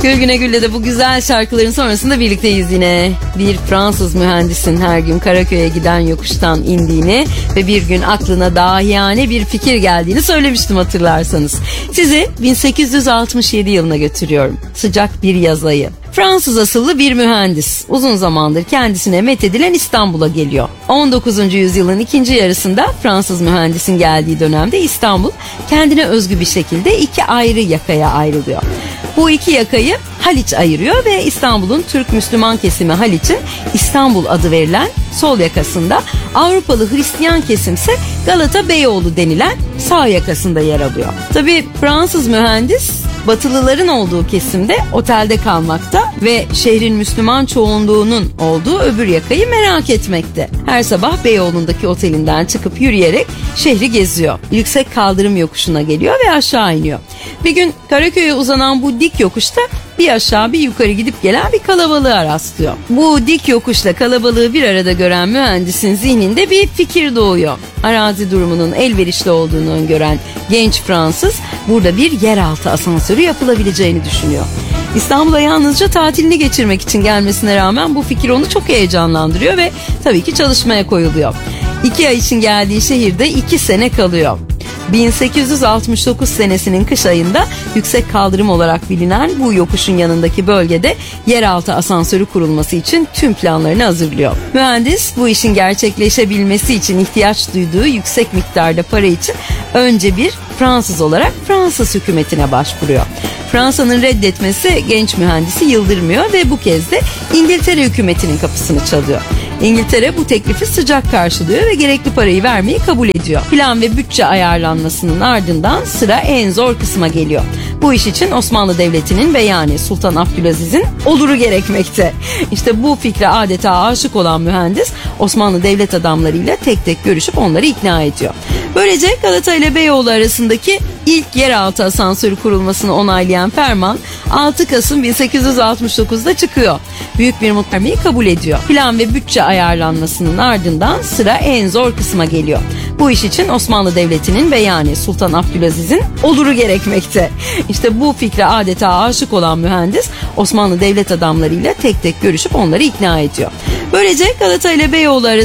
Gül Güne Gül'le de bu güzel şarkıların sonrasında birlikteyiz yine. Bir Fransız mühendisin her gün Karaköy'e giden yokuştan indiğini ve bir gün aklına dahiyane bir fikir geldiğini söylemiştim hatırlarsanız. Sizi 1867 yılına götürüyorum. Sıcak bir yaz ayı. Fransız asıllı bir mühendis uzun zamandır kendisine methedilen İstanbul'a geliyor. 19. yüzyılın ikinci yarısında Fransız mühendisin geldiği dönemde İstanbul kendine özgü bir şekilde iki ayrı yakaya ayrılıyor. Bu iki yakayı Haliç ayırıyor ve İstanbul'un Türk Müslüman kesimi Haliç'in İstanbul adı verilen sol yakasında, Avrupalı Hristiyan kesimse Galata Beyoğlu denilen sağ yakasında yer alıyor. Tabii Fransız mühendis Batılıların olduğu kesimde otelde kalmakta ve şehrin Müslüman çoğunluğunun olduğu öbür yakayı merak etmekte. Her sabah Beyoğlu'ndaki otelinden çıkıp yürüyerek şehri geziyor. Yüksek kaldırım yokuşuna geliyor ve aşağı iniyor. Bir gün Karaköy'e uzanan bu dik yokuşta bir aşağı bir yukarı gidip gelen bir kalabalığa rastlıyor. Bu dik yokuşla kalabalığı bir arada gören mühendisin zihninde bir fikir doğuyor. Arazi durumunun elverişli olduğunu öngören genç Fransız burada bir yeraltı asansörü yapılabileceğini düşünüyor. İstanbul'a yalnızca tatilini geçirmek için gelmesine rağmen bu fikir onu çok heyecanlandırıyor ve tabii ki çalışmaya koyuluyor. 2 ay için geldiği şehirde 2 sene kalıyor. 1869 senesinin kış ayında yüksek kaldırım olarak bilinen bu yokuşun yanındaki bölgede yeraltı asansörü kurulması için tüm planlarını hazırlıyor. Mühendis bu işin gerçekleşebilmesi için ihtiyaç duyduğu yüksek miktarda para için önce bir Fransız olarak Fransız hükümetine başvuruyor. Fransa'nın reddetmesi genç mühendisi yıldırmıyor ve bu kez de İngiltere hükümetinin kapısını çalıyor. İngiltere bu teklifi sıcak karşılıyor ve gerekli parayı vermeyi kabul ediyor. Plan ve bütçe ayarlanmasının ardından sıra en zor kısma geliyor. Bu iş için Osmanlı Devleti'nin ve yani Sultan Abdülaziz'in oluru gerekmekte. İşte bu fikre adeta aşık olan mühendis Osmanlı devlet adamlarıyla tek tek görüşüp onları ikna ediyor. Böylece Galata ile Beyoğlu arasındaki ilk yeraltı asansörü kurulmasını onaylayan ferman 6 Kasım 1869'da çıkıyor. Büyük bir mutluluğu kabul ediyor. Plan ve bütçe ayarlanmasının ardından sıra en zor kısma geliyor. Bu iş için Osmanlı Devleti'nin ve yani Sultan Abdülaziz'in oluru gerekmekte. İşte bu fikre adeta aşık olan mühendis Osmanlı devlet adamlarıyla tek tek görüşüp onları ikna ediyor. Böylece Galata ile Beyoğlu arasında